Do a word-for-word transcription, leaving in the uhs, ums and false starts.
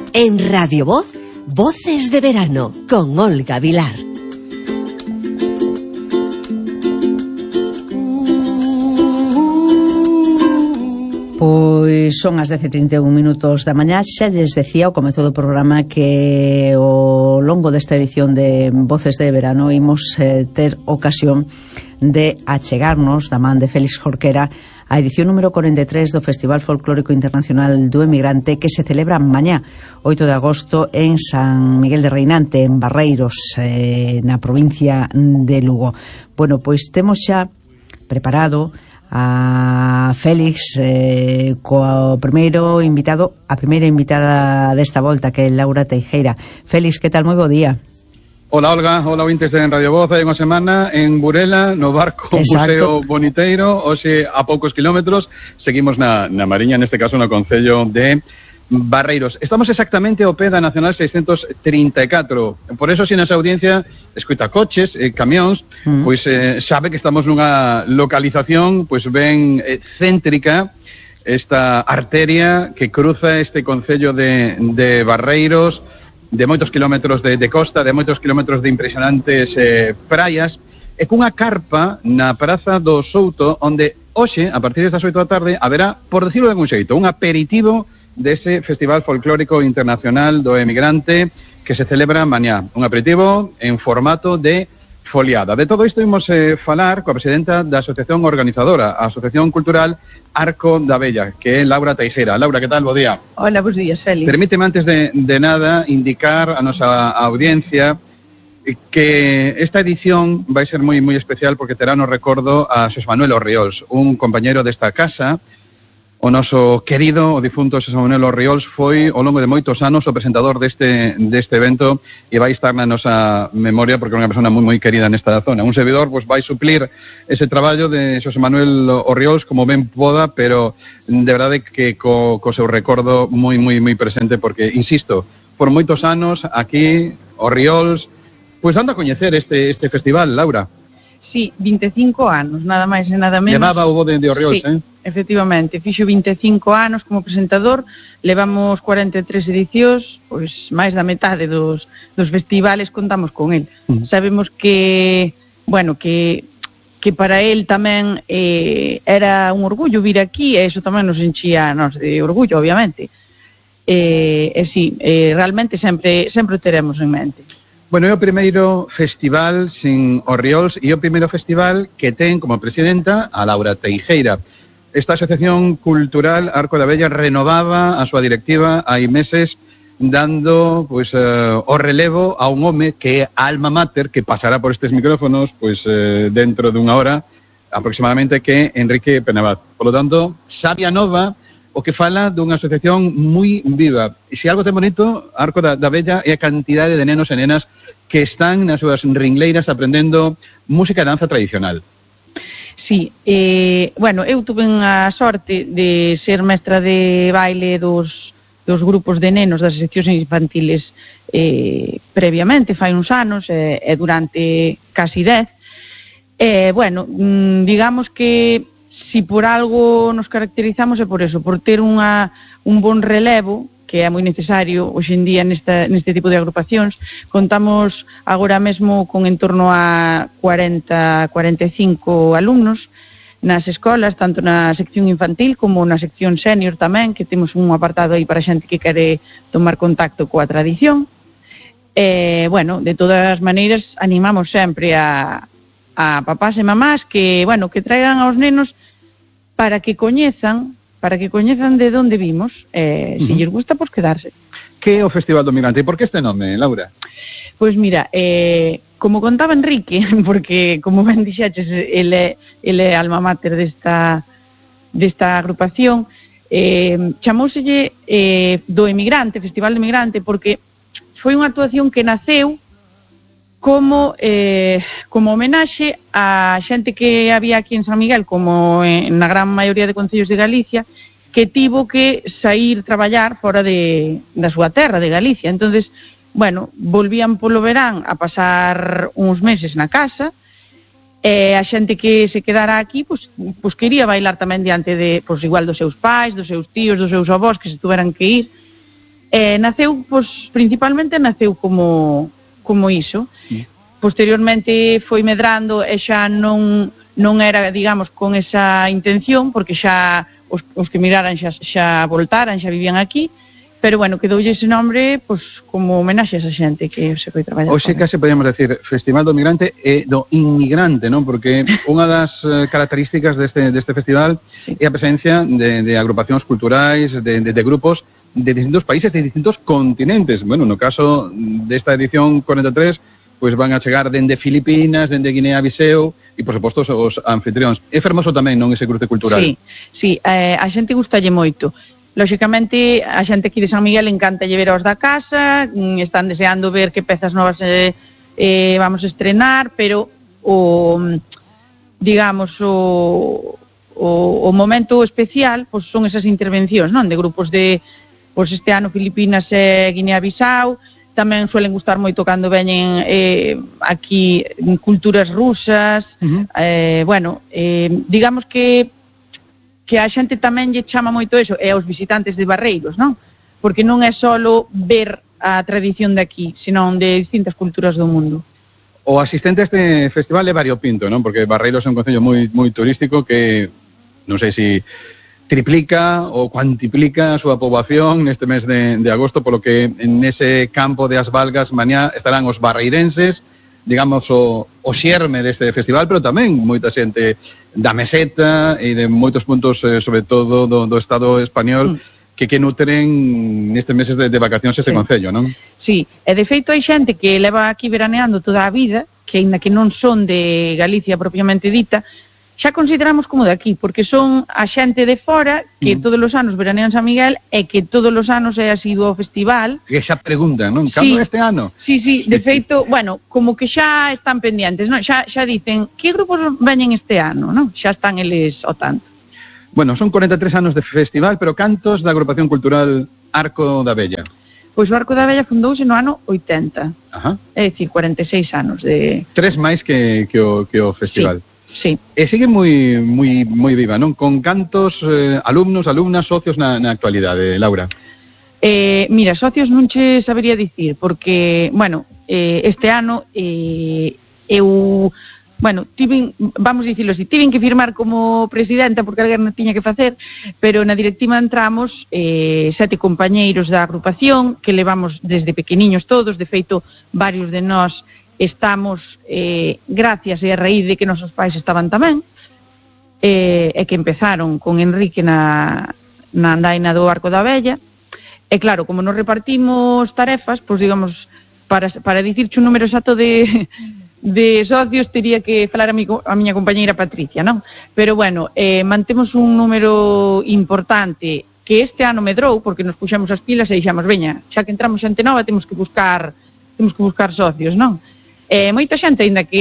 En Radio Voz, Voces de Verano, con Olga Vilar. Pois son as dez e trinta e un minutos da mañá. Xa lles decía ao comezo do programa que ao longo desta edición de Voces de Verano imos eh, ter ocasión de achegarnos da man de Félix Jorquera a edición número cuarenta e tres do Festival Folclórico Internacional do Emigrante, que se celebra mañá, oito de agosto, en San Miguel de Reinante, en Barreiros, eh, na provincia de Lugo. Bueno, pois temos xa preparado a Félix eh, co primeiro invitado, a primeira invitada desta volta, que é Laura Teijeira. Félix, que tal? Moi bo día. Hola, Olga, hola, ointes en Radio Voz. Hai unha semana en Burela, no barco Museo Boniteiro, hoxe a poucos kilómetros, seguimos na, na Mariña, neste caso no concello de Barreiros. Estamos exactamente ao pé da Nacional seiscentos trinta e catro. Por eso, se nesa audiencia escoita coches, eh, camións, mm. pois eh, sabe que estamos nunha localización pois ben eh, céntrica, esta arteria que cruza este concello de, de Barreiros, de moitos kilómetros de, de costa, de moitos kilómetros de impresionantes eh, praias, e cunha carpa na Praza do Souto, onde hoxe, a partir destas oito da tarde, haberá, por decirlo de algún xeito, un aperitivo dese Festival Folclórico Internacional do Emigrante que se celebra mañá. Un aperitivo en formato de foliada. De todo isto imos eh, falar coa presidenta da asociación organizadora, a Asociación Cultural Arco da Vella, que é Laura Teijeira. Laura, que tal? Bo día. Hola, bons días, Félix. Permíteme antes de, de nada indicar a nosa audiencia que esta edición vai ser moi moi especial porque terá no recordo a Xosé Manuel Orriols, un compañeiro desta casa. O noso querido, o difunto Xosé Manuel Orriols foi, ao longo de moitos anos, o presentador deste, deste evento e vai estar na nosa memoria porque é unha persona moi moi querida nesta zona. Un servidor pois, vai suplir ese traballo de Xosé Manuel Orriols como ben poda, pero de verdade que co, co seu recordo moi moi moi presente porque, insisto, por moitos anos aquí, Orriols, pois anda a coñecer este, este festival, Laura. Sí, vinte e cinco anos, nada máis e nada menos. Levaba o bo de, de Orriols, sí, eh? Efectivamente, fixo vinte e cinco anos como presentador, levamos cuarenta e tres edicións, pois máis da metade dos, dos festivales contamos con el. Uh-huh. Sabemos que, bueno, que que para el tamén eh, era un orgullo vir aquí, e iso tamén nos enchía nos de orgullo, obviamente. E, e sí, eh, realmente sempre sempre o teremos en mente. Bueno, é o primeiro festival sin Orriols e o primeiro festival que ten como presidenta a Laura Teijeira. Esta asociación cultural Arco da Vella renovaba a súa directiva hai meses dando pois, uh, o relevo a un home que é a alma mater que pasará por estes micrófonos pois, uh, dentro dunha hora aproximadamente, que é Enrique Penabat. Por lo tanto, sabia nova o que fala dunha asociación moi viva. E se algo ten bonito, Arco da, da Vella, é a cantidade de nenos e nenas que están nas súas ringleiras aprendendo música e danza tradicional. Sí, eh, bueno, eu tuve a sorte de ser mestra de baile dos, dos grupos de nenos das seccións infantiles eh, previamente, fai uns anos, e eh, durante casi dez. Eh, bueno, digamos que si por algo nos caracterizamos é por eso, por ter unha, un bon relevo, que é moi necesario hoxe en día nesta, neste tipo de agrupacións. Contamos agora mesmo con en torno a cuarenta, cuarenta e cinco alumnos nas escolas, tanto na sección infantil como na sección senior tamén, que temos un apartado aí para xente que quere tomar contacto coa tradición. E, bueno, de todas as maneiras, animamos sempre a, a papás e mamás que, bueno, que traigan aos nenos para que coñezan para que coñezan de onde vimos, eh, uh-huh. Se lles gusta, pois quedarse. Que é o Festival do Emigrante? E por que este nome, Laura? Pois mira, eh, como contaba Enrique, porque, como ben dixeches, ele, ele é alma mater desta, desta agrupación, eh, chamóuselle eh, do Emigrante, Festival do Emigrante, porque foi unha actuación que naceu como eh, como homenaxe a xente que había aquí en San Miguel, como en, na gran maioría de concellos de Galicia, que tivo que sair traballar fora de, da súa terra, de Galicia. Entonces, bueno, volvían polo verán a pasar uns meses na casa, e a xente que se quedara aquí, pois, pois quería bailar tamén diante de, pois igual dos seus pais, dos seus tíos, dos seus avós, que se tuveran que ir. Eh, naceu, pois, principalmente naceu como, como iso. Sí. Posteriormente foi medrando e xa non, non era, digamos, con esa intención, porque xa os, os que miraran xa, xa voltaran, xa vivían aquí, pero bueno, quedoulle ese nombre pois, como homenaxe a esa xente que se foi traballar. Oxe, case podemos decir Festival do Migrante e do Inmigrante, non? Porque unha das características deste, deste festival sí. é a presencia de, de agrupacións culturais, de, de, de grupos de distintos países, de distintos continentes. Bueno, no caso desta edición cuarenta e tres, pois van a chegar dende Filipinas, dende Guinea-Biseu e, por suposto, os anfitrións. É fermoso tamén, non, ese cruce cultural? Sí, sí, eh, a xente gustalle moito. Lóxicamente, a xente aquí de San Miguel encanta lle ver aos da casa, están deseando ver que pezas novas eh, eh, vamos a estrenar, pero o, digamos, o, o, o momento especial pois, son esas intervencións, non? De grupos de, pois este ano, Filipinas e Guinea-Bisau, tamén suelen gustar moito cando veñen eh, aquí culturas rusas, uh-huh. eh, bueno, eh, digamos que que a xente tamén lle chama moito eso, e aos visitantes de Barreiros, non? Porque non é solo ver a tradición de aquí, senón de distintas culturas do mundo. O asistente a este festival é variopinto, non? Porque Barreiros é un concello moi moi turístico que non sei se si triplica ou cuantiplica a súa poboación neste mes de, de agosto, polo que en ese campo de Asvalgas mañá estarán os barreirenses, digamos, o, o xerme deste festival, pero tamén moita xente da meseta e de moitos puntos, eh, sobre todo do, do Estado español, mm. que que nutren nestes meses de, de vacacións este sí. concello, non? Sí, e de feito hai xente que leva aquí veraneando toda a vida, que ainda que non son de Galicia propiamente dita, xa consideramos como de aquí, porque son a xente de fora que mm. todos os anos veranean San Miguel e que todos os anos é asiduo ao festival. Que xa preguntan, non? Cando sí. este ano? Sí, sí, de feito, bueno, como que xa están pendientes, non? Xa, xa dicen, que grupos veñen este ano, non? Xa están eles ao tanto. Bueno, son cuarenta e tres anos de festival, pero cantos da agrupación cultural Arco da Vella? Pois o Arco da Vella fundouse no ano oitenta. Ajá. É dicir, cuarenta e seis anos de... Tres máis que, que, o, que o festival. Sí. Sí. E sigue moi moi moi viva, non? Con cantos eh, alumnos, alumnas, socios na, na actualidade, Laura? Eh, mira, socios non che sabería dicir, porque, bueno, eh, este ano eh, eu, bueno, tiven, vamos dicirlo así, tiven que firmar como presidenta porque alguén non tiña que facer, pero na directiva entramos eh, sete compañeiros da agrupación que levamos desde pequeniños todos, de feito, varios de nós estamos, eh, gracias e a raíz de que nosos pais estaban tamén, eh, e que empezaron con Enrique na, na andaina do Arco da Vella, e claro, como nos repartimos tarefas, pois digamos, para, para dicirche un número exacto de, de socios, teria que falar a, mi, a miña compañeira Patricia, non? Pero bueno, eh, mantemos un número importante que este ano medrou, porque nos puxamos as pilas e dixamos, veña, xa que entramos xente nova, temos que buscar, temos que buscar socios, non? Eh, moita xente, ainda que